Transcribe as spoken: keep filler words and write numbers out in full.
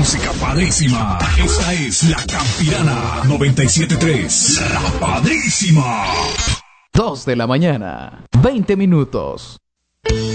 música padrísima. Esta es La Campirana noventa y siete punto tres. La Padrísima. dos de la mañana, veinte minutos.